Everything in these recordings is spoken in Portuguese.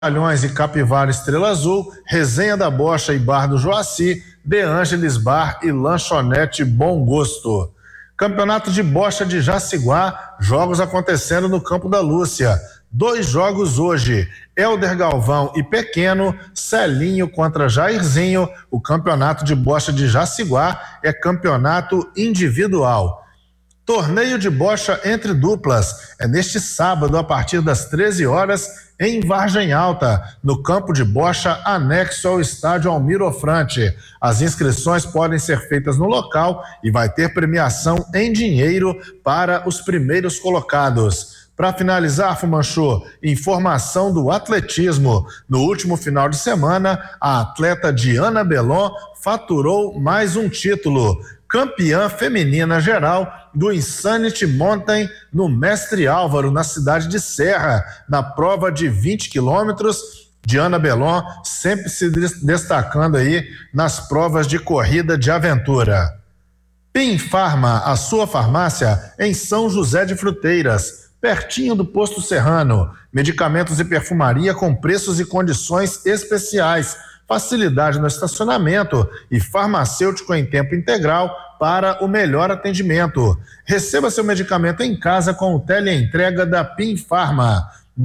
Trapalhões e Capivara Estrela Azul, Resenha da Bocha e Bar do Joaci, De Ângeles Bar e Lanchonete Bom Gosto. Campeonato de Bocha de Jaciguá, jogos acontecendo no Campo da Lúcia. 2 jogos hoje, Helder Galvão e Pequeno, Celinho contra Jairzinho. O campeonato de Bocha de Jaciguá é campeonato individual. Torneio de bocha entre duplas é neste sábado a partir das 13 horas em Vargem Alta, no campo de bocha anexo ao estádio Almir Ofrante. As inscrições podem ser feitas no local e vai ter premiação em dinheiro para os primeiros colocados. Para finalizar, Fumanchu, informação do atletismo. No último final de semana, a atleta Diana Belon faturou mais um título. Campeã feminina geral do Insanity Mountain no Mestre Álvaro, na cidade de Serra, na prova de 20 quilômetros. Diana Belon sempre se destacando aí nas provas de corrida de aventura. Pim Farma, a sua farmácia em São José de Fruteiras, pertinho do Posto Serrano. Medicamentos e perfumaria com preços e condições especiais. Facilidade no estacionamento e farmacêutico em tempo integral para o melhor atendimento. Receba seu medicamento em casa com o teleentrega da Pim Farma.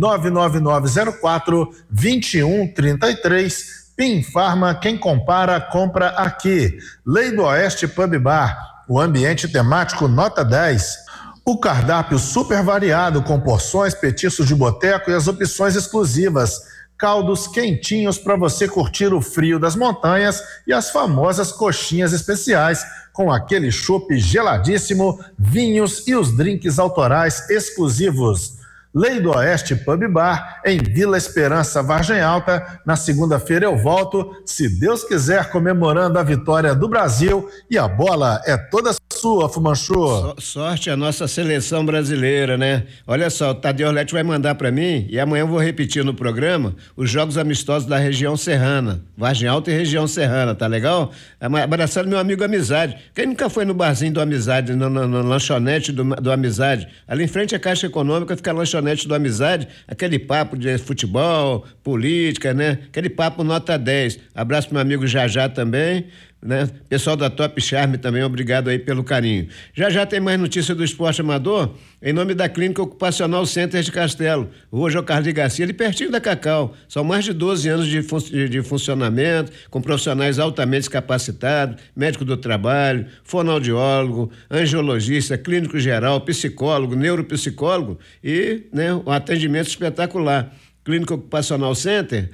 99904-2133. Pim Farma, quem compara, compra aqui. Lei do Oeste Pub Bar, o ambiente temático nota 10. O cardápio super variado com porções, petiscos de boteco e as opções exclusivas. Caldos quentinhos para você curtir o frio das montanhas e as famosas coxinhas especiais com aquele chopp geladíssimo, vinhos e os drinks autorais exclusivos. Lei do Oeste Pub Bar, em Vila Esperança, Vargem Alta. Na segunda-feira eu volto, se Deus quiser, comemorando a vitória do Brasil, e a bola é toda sua, Fumanchu. Sorte a nossa seleção brasileira, né? Olha só, o Tadeu Orletti vai mandar para mim e amanhã eu vou repetir no programa os jogos amistosos da região serrana, Vargem Alta e região serrana, tá legal? Abraçando meu amigo Amizade. Quem nunca foi no barzinho do Amizade, no lanchonete do Amizade? Ali em frente à Caixa Econômica fica a lanchonete do Amizade, aquele papo de futebol, política, né? Aquele papo nota 10. Abraço pro meu amigo Jajá também, né? Pessoal da Top Charme também, obrigado aí pelo carinho. Já tem mais notícia do esporte amador, em nome da Clínica Ocupacional Center de Castelo, Rua João Carlos de Garcia, ali pertinho da Cacau. São mais de 12 anos de funcionamento, com profissionais altamente capacitados, médico do trabalho, fonoaudiólogo, angiologista, clínico geral, psicólogo, neuropsicólogo e, né, um atendimento espetacular. Clínica Ocupacional Center,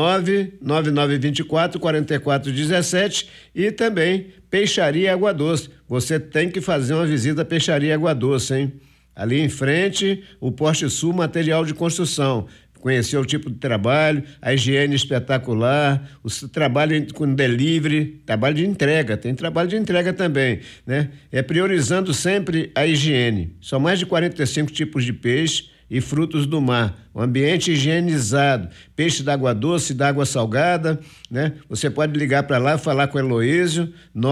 99924-4417 e também Peixaria Água Doce. Você tem que fazer uma visita à Peixaria Água Doce, hein? Ali em frente, o Poste Sul Material de Construção. Conhecer o tipo de trabalho, a higiene espetacular, o trabalho com delivery, trabalho de entrega, tem trabalho de entrega também, né? É priorizando sempre a higiene. São mais de 45 tipos de peixe e frutos do mar, um ambiente higienizado, peixe d'água doce, d'água salgada, né? Você pode ligar para lá, falar com o Heloísio,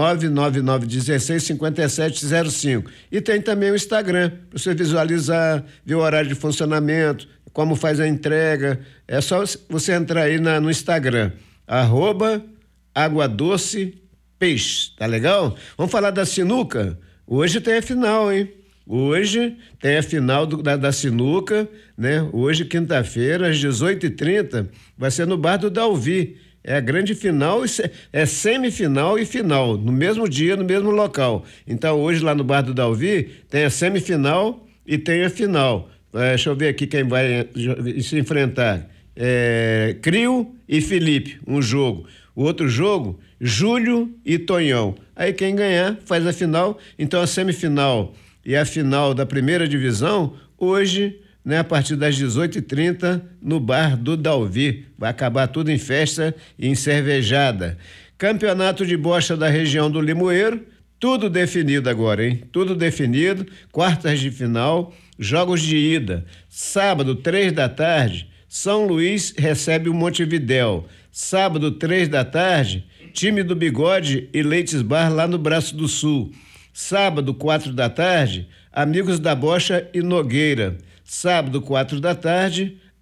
999165705. E tem também o Instagram, para você visualizar, ver o horário de funcionamento, como faz a entrega. É só você entrar aí no Instagram, @aguadocepeixe, tá legal? Vamos falar da sinuca? Hoje tem a final, hein? Hoje tem a final da sinuca, né? Hoje, quinta-feira, às 18h30, vai ser no Bar do Dalvi. É a grande final, é semifinal e final, no mesmo dia, no mesmo local. Então, hoje lá no Bar do Dalvi, tem a semifinal e tem a final. Deixa eu ver aqui quem vai se enfrentar. Crio e Felipe, um jogo. O outro jogo, Júlio e Tonhão. Aí quem ganhar faz a final. Então, a semifinal e a final da primeira divisão, hoje, né, a partir das 18h30, no Bar do Dalvi. Vai acabar tudo em festa e em cervejada. Campeonato de bocha da região do Limoeiro, tudo definido agora, hein? Tudo definido, quartas de final, jogos de ida. Sábado, 3h, São Luís recebe o Montevidéu. Sábado, 3h, time do Bigode e Leites Bar lá no Braço do Sul. Sábado, 4h, Amigos da Bocha e Nogueira. Sábado, 4h,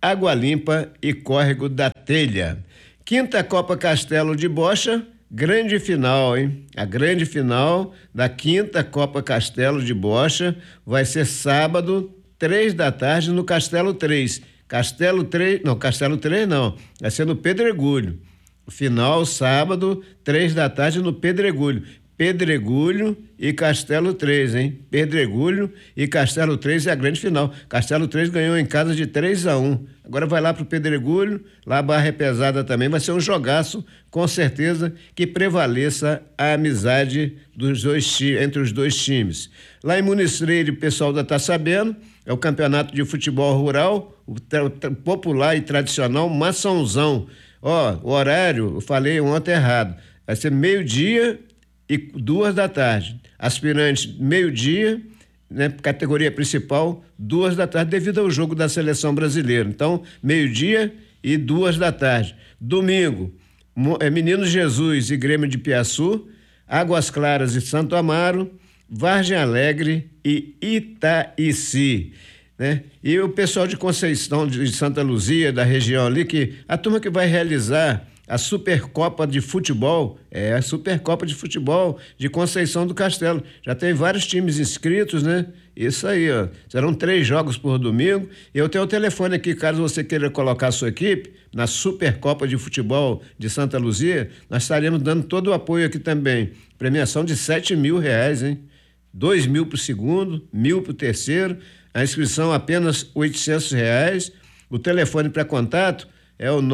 Água Limpa e Córrego da Telha. Quinta Copa Castelo de Bocha, grande final, hein? A grande final da quinta Copa Castelo de Bocha vai ser sábado, 3 da tarde, no Castelo 3. Castelo 3 não, vai ser no Pedregulho. Final, sábado, 3 da tarde, no Pedregulho. Pedregulho e Castelo 3, hein? Pedregulho e Castelo 3 é a grande final. Castelo 3 ganhou em casa de 3-1. Agora vai lá pro Pedregulho, lá a barra é pesada também, vai ser um jogaço, com certeza, que prevaleça a amizade entre os dois times. Lá em Municeira, o pessoal já está sabendo, é o campeonato de futebol rural, o popular e tradicional Maçãozão. O horário, eu falei ontem errado, vai ser 12h e 2 da tarde. Aspirantes, meio-dia, né? Categoria principal, 2 da tarde, devido ao jogo da seleção brasileira. Então, meio-dia e 2 da tarde. Domingo, Menino Jesus e Grêmio de Piaçu, Águas Claras e Santo Amaro, Vargem Alegre e Itaici, né? E o pessoal de Conceição, de Santa Luzia, da região ali, que a turma que vai realizar a Supercopa de Futebol, a Supercopa de Futebol de Conceição do Castelo. Já tem vários times inscritos, né? Isso aí, ó. Serão 3 jogos por domingo. Eu tenho o telefone aqui, caso você queira colocar a sua equipe na Supercopa de Futebol de Santa Luzia, nós estaremos dando todo o apoio aqui também. Premiação de R$7.000, hein? 2.000 para o segundo, 1.000 para o terceiro. A inscrição apenas R$800. O telefone para contato é o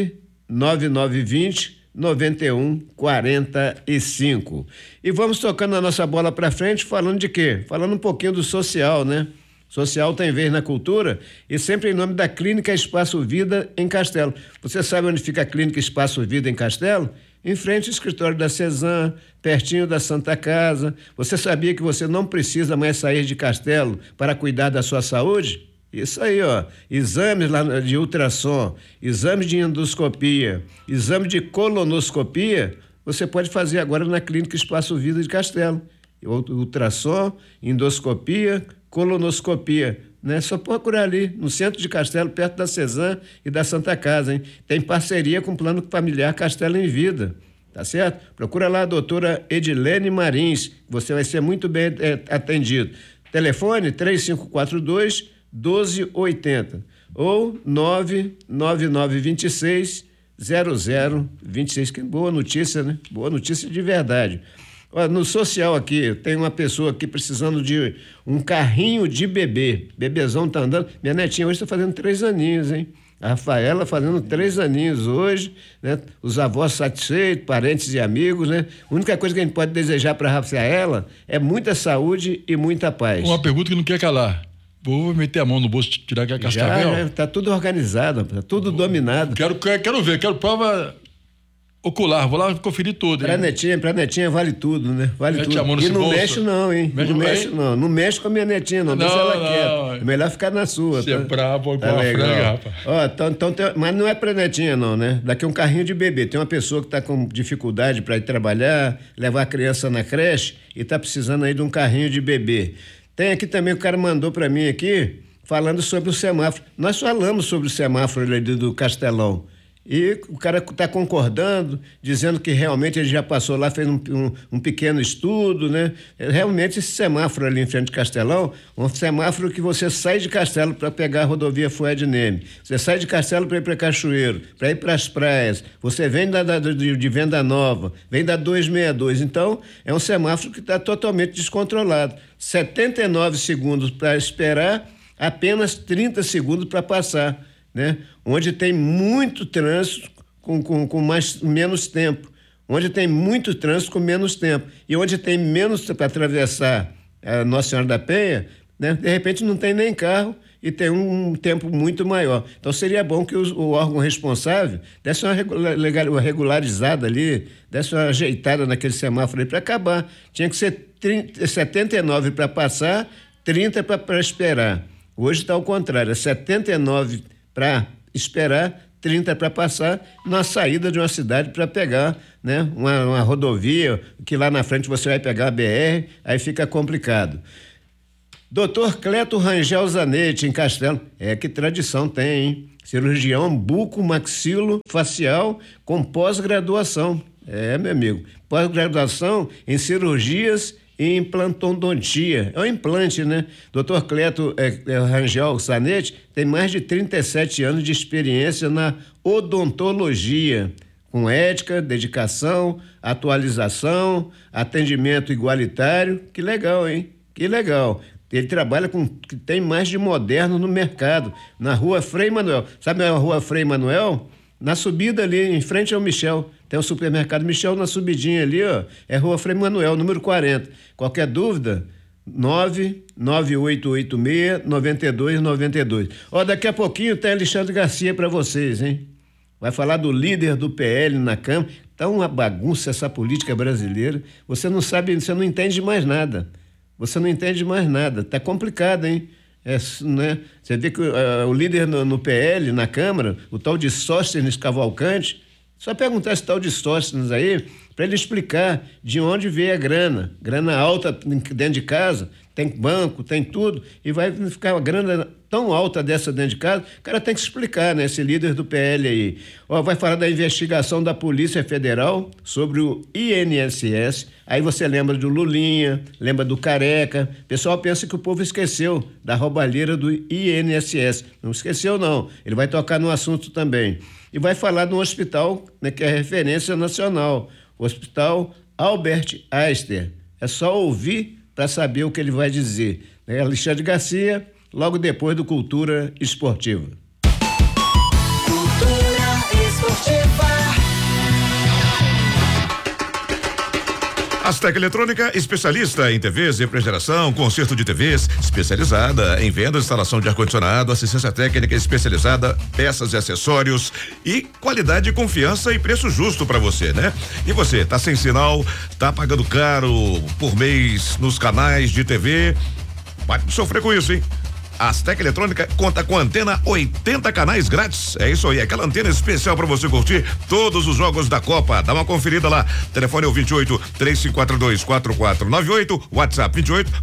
99920-9145. E vamos tocando a nossa bola para frente, falando de quê? Falando um pouquinho do social, né? Social tem vez na cultura e sempre em nome da Clínica Espaço Vida em Castelo. Você sabe onde fica a Clínica Espaço Vida em Castelo? Em frente ao escritório da Cezan, pertinho da Santa Casa. Você sabia que você não precisa mais sair de Castelo para cuidar da sua saúde? Isso aí, ó. Exames lá de ultrassom, exames de endoscopia, exame de colonoscopia, você pode fazer agora na Clínica Espaço Vida de Castelo. Ultrassom, endoscopia, colonoscopia, né? Só procurar ali, no centro de Castelo, perto da Cezan e da Santa Casa, hein? Tem parceria com o Plano Familiar Castelo em Vida, tá certo? Procura lá a doutora Edilene Marins, você vai ser muito bem atendido. Telefone 3542-1280 ou 99926-0026. Que boa notícia, né? Boa notícia de verdade. Olha, no social aqui, tem uma pessoa aqui precisando de um carrinho de bebê. Bebezão tá andando. Minha netinha hoje está fazendo 3 aninhos, hein? A Rafaela fazendo 3 aninhos hoje, né? Os avós satisfeitos, parentes e amigos, né? A única coisa que a gente pode desejar para a Rafaela é muita saúde e muita paz. Uma pergunta que não quer calar. Vou meter a mão no bolso, tirar aquela cascavel? Já, tá tudo organizado, tá tudo dominado. Quero ver, quero prova ocular, vou lá conferir tudo. Pra netinha vale tudo, né? Vale Mete tudo. a mão E nesse não bolso. mexe não, hein? Não mexe com a minha netinha não, deixa ela quieta. É melhor ficar na sua. Você é brabo, tá legal. Franga, rapaz. Ó, então, mas não é pra netinha não, né? Daqui um carrinho de bebê. Tem uma pessoa que tá com dificuldade para ir trabalhar, levar a criança na creche e tá precisando aí de um carrinho de bebê. Tem aqui também, o cara mandou para mim aqui, falando sobre o semáforo. Nós falamos sobre o semáforo ali do Castelão. E o cara está concordando, dizendo que realmente ele já passou lá, fez um pequeno estudo, né? Realmente esse semáforo ali em frente de Castelão, um semáforo que você sai de Castelo para pegar a rodovia Fuad Neme, você sai de Castelo para ir para Cachoeiro, para ir para as praias, você vem de Venda Nova, vem da 262, então é um semáforo que está totalmente descontrolado. 79 segundos para esperar, apenas 30 segundos para passar, né? Onde tem muito trânsito com menos tempo, onde tem muito trânsito com menos tempo e onde tem menos para atravessar a Nossa Senhora da Penha, né? De repente não tem nem carro e tem um tempo muito maior. Então seria bom que o órgão responsável desse uma regularizada ali, desse uma ajeitada naquele semáforo aí para acabar. Tinha que ser 79 para passar, 30 para esperar. Hoje está ao contrário, é 79 para esperar, 30 para passar, na saída de uma cidade para pegar, né, uma rodovia, que lá na frente você vai pegar a BR, aí fica complicado. Dr. Cleto Rangel Zanetti, em Castelo. Que tradição tem, hein? Cirurgião buco-maxilo-facial com pós-graduação. Meu amigo. Pós-graduação em cirurgias e implantodontia. É um implante, né? Dr. Cleto Rangel Zanetti tem mais de 37 anos de experiência na odontologia, com ética, dedicação, atualização, atendimento igualitário. Que legal, hein? Que legal. Ele trabalha com o que tem mais de moderno no mercado, na Rua Frei Manuel. Sabe a Rua Frei Manuel? Na subida ali, em frente ao Michel. Tem o supermercado Michel na subidinha ali, ó. É Rua Frei Manuel, número 40. Qualquer dúvida, 99886-9292. Daqui a pouquinho tem Alexandre Garcia para vocês, hein? Vai falar do líder do PL na Câmara. Tá uma bagunça essa política brasileira. Você não sabe, você não entende mais nada. Você não entende mais nada. Tá complicado, hein? Né? Você vê que o líder no PL, na Câmara, o tal de Sóstenes Cavalcante, só perguntar esse tal de Sóstenes aí, para ele explicar de onde veio a grana. Grana alta dentro de casa, tem banco, tem tudo, e vai ficar uma grana tão alta dessa dentro de casa, o cara tem que explicar, né? Esse líder do PL aí. Vai falar da investigação da Polícia Federal sobre o INSS, aí você lembra do Lulinha, lembra do Careca, o pessoal pensa que o povo esqueceu da roubalheira do INSS. Não esqueceu, não. Ele vai tocar no assunto também. E vai falar de um hospital, né, que é referência nacional, o Hospital Albert Einstein. É só ouvir para saber o que ele vai dizer. Alexandre Garcia, logo depois do Cultura Esportiva. Cultura Esportiva. Astec Eletrônica, especialista em TVs, refrigeração, conserto de TVs, especializada em venda, instalação de ar-condicionado, assistência técnica especializada, peças e acessórios e qualidade, confiança e preço justo para você, né? E você, tá sem sinal, tá pagando caro por mês nos canais de TV, pode sofrer com isso, hein? A Astec Eletrônica conta com antena 80 canais grátis. É isso aí, aquela antena especial para você curtir todos os jogos da Copa. Dá uma conferida lá. Telefone é o 28-3542-4498, WhatsApp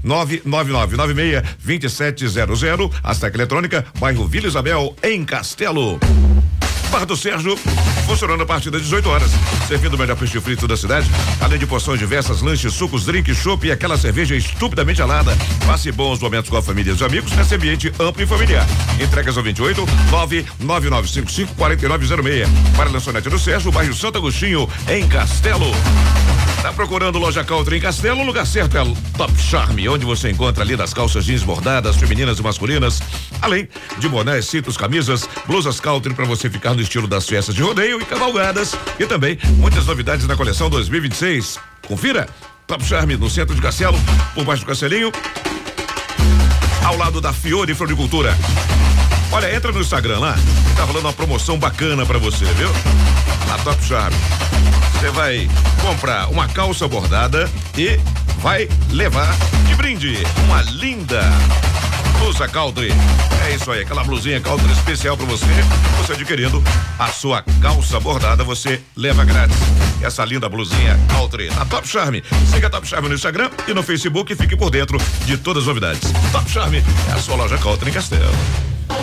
28-99996-2700. Astec Eletrônica, bairro Vila Isabel, em Castelo. Bar do Sérgio, funcionando a partir das 18 horas, servindo o melhor peixe frito da cidade, além de porções diversas, lanches, sucos, drinks, chopp e aquela cerveja estupidamente gelada. Passe bons momentos com a família e os amigos nesse ambiente amplo e familiar. Entregas ao 28-99955-4906. Para a lançonete do Sérgio, bairro Santo Agostinho, em Castelo. Tá procurando loja Country em Castelo? O lugar certo é Top Charme, onde você encontra ali das calças jeans bordadas, femininas e masculinas, além de bonés, cintos, camisas, blusas Country para você ficar no estilo das festas de rodeio e cavalgadas, e também muitas novidades na coleção 2026. Confira, Top Charme no centro de Castelo, por baixo do Castelinho, ao lado da Fiore Floricultura. Olha, entra no Instagram lá, tá rolando uma promoção bacana pra você, viu? Na Top Charme. Você vai comprar uma calça bordada e vai levar de brinde uma linda blusa Country. É isso aí, aquela blusinha Country especial pra você. Você adquirindo a sua calça bordada, você leva grátis essa linda blusinha Country na Top Charme. Siga a Top Charme no Instagram e no Facebook e fique por dentro de todas as novidades. Top Charme é a sua loja Country em Castelo.